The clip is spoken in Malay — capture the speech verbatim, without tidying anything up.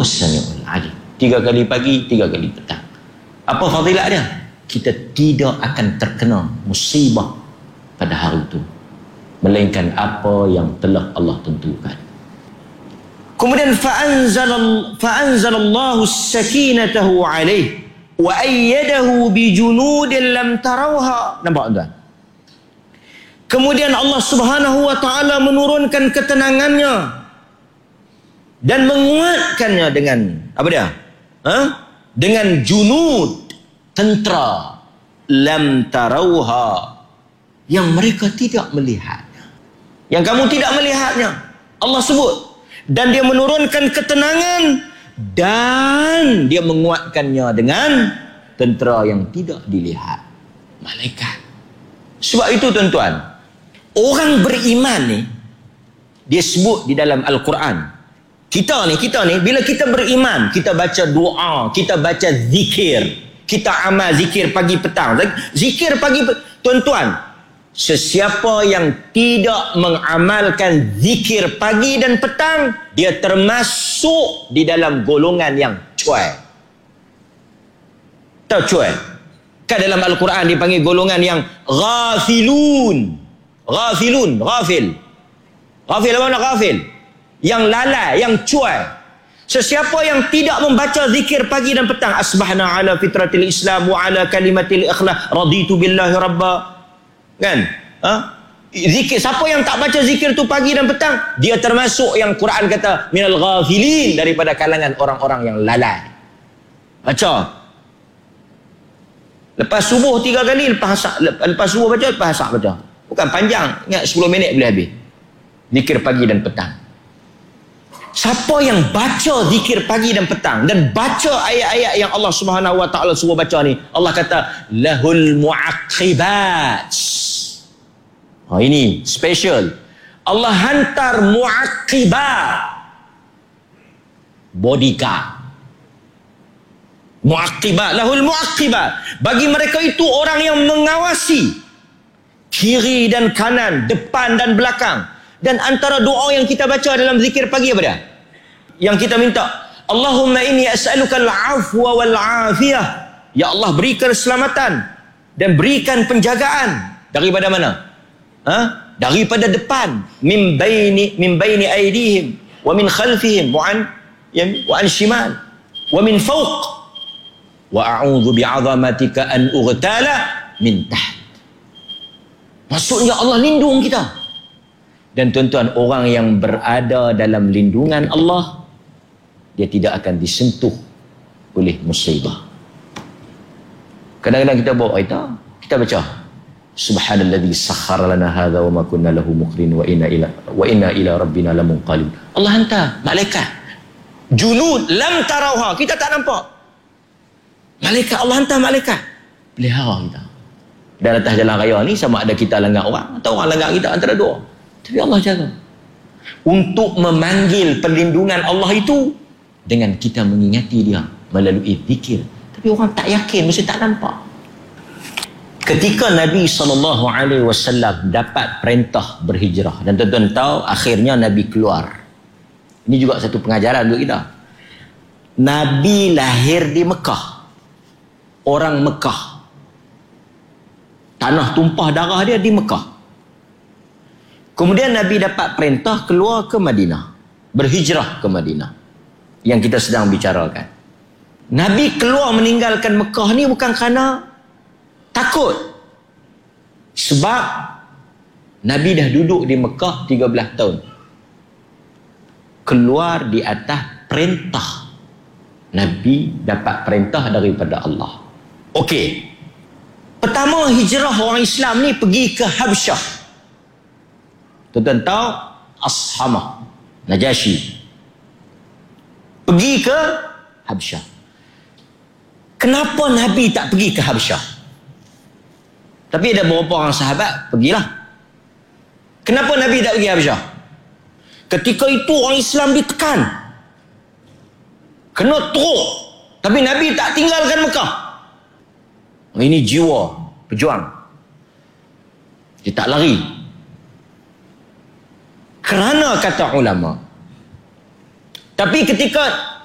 was-sami'ul alim. Tiga kali pagi, tiga kali petang. Apa fadilat dia? Kita tidak akan terkena musibah pada hari itu, melainkan apa yang telah Allah tentukan. Kemudian fa'anzal fa'anzalallahu sakinatahu alaihi wa ayyadahu bijunudin lam tarawha. Nampak tuan? Kemudian Allah Subhanahu wa taala menurunkan ketenangannya dan menguatkannya dengan apa dia? Ha? Dengan junud, tentera, lam tarawha, yang mereka tidak melihatnya. Yang kamu tidak melihatnya, Allah sebut. Dan dia menurunkan ketenangan dan dia menguatkannya dengan tentera yang tidak dilihat, malaikat. Sebab itu tuan-tuan, orang beriman ni dia sebut di dalam Al-Quran. Kita ni, kita ni bila kita beriman, kita baca doa, kita baca zikir, kita amal zikir pagi petang. Zikir pagi petang, tuan-tuan, sesiapa yang tidak mengamalkan zikir pagi dan petang, dia termasuk di dalam golongan yang cuai. Tahu cuai? Kan dalam Al-Quran dipanggil golongan yang ghafilun. Ghafilun, ghafil. Ghafil apa nak ghafil? Yang lalai, yang cuai. Sesiapa yang tidak membaca zikir pagi dan petang, asbahna ala fitratil Islam wa ala kalimatil ikhlas, raditu billahi rabba. Kan? Ha? Zikir, siapa yang tak baca zikir tu pagi dan petang, dia termasuk yang Quran kata minal ghafilin, daripada kalangan orang-orang yang lalai. Baca lepas subuh tiga kali, lepas asak, lepas subuh baca, lepas asak baca. Bukan panjang, ingat sepuluh minit boleh habis zikir pagi dan petang. Siapa yang baca zikir pagi dan petang dan baca ayat-ayat yang Allah Subhanahu wa taala suruh baca ni, Allah kata lahul mu'aqibat. Ha, ini special. Allah hantar mu'aqibat, bodyguard. Mu'aqibat, lahul mu'aqibat. Bagi mereka itu orang yang mengawasi kiri dan kanan, depan dan belakang. Dan antara doa yang kita baca dalam zikir pagi apa dia? Yang kita minta, Allahumma inni as'aluka al-afwa wal-afiyah. Ya Allah, berikan keselamatan dan berikan penjagaan. Daripada mana? Ha? Daripada depan, min baini min baini aydihim wa min khalfihim wa an wa an shimal wa min fawq, wa a'udzu bi'azamatika an ughtala min taht. Maksudnya Allah lindung kita. Dan tuan-tuan, orang yang berada dalam lindungan Allah, dia tidak akan disentuh oleh musibah. Kadang-kadang kita bawa kita, kita baca subhanalladzi sakhkhara lana hadza wa ma kunna lahu muqrin wa inna ila wa inna ila rabbina lamunqalib. Allah hantar malaikat junud lam tarauha, kita tak nampak. Malaikat, Allah hantar malaikat pelihara kita. Dan atas jalan raya ni, sama ada kita langgar orang atau orang langgar kita, antara dua. Tapi Allah jaga. Untuk memanggil perlindungan Allah itu dengan kita mengingati dia melalui zikir. Tapi orang tak yakin, mesti tak nampak. Ketika Nabi sallallahu alaihi wasallam dapat perintah berhijrah, dan tuan-tuan tahu akhirnya Nabi keluar. Ini juga satu pengajaran untuk kita. Nabi lahir di Mekah. Orang Mekah. Tanah tumpah darah dia di Mekah. Kemudian Nabi dapat perintah keluar ke Madinah, berhijrah ke Madinah, yang kita sedang bicarakan. Nabi keluar meninggalkan Mekah ni bukan kerana takut. Sebab Nabi dah duduk di Mekah tiga belas tahun. Keluar di atas perintah. Nabi dapat perintah daripada Allah. Okey. Pertama hijrah orang Islam ni pergi ke Habsyah. Tuan-tuan tahu Ashamah, Najasyi. Pergi ke Habsyah. Kenapa Nabi tak pergi ke Habsyah? Tapi ada beberapa orang sahabat pergilah. Kenapa Nabi tak pergi Habsyah? Ketika itu orang Islam ditekan, kena teruk, tapi Nabi tak tinggalkan Mekah. Ini jiwa pejuang. Dia tak lari. Kerana kata ulama. Tapi ketika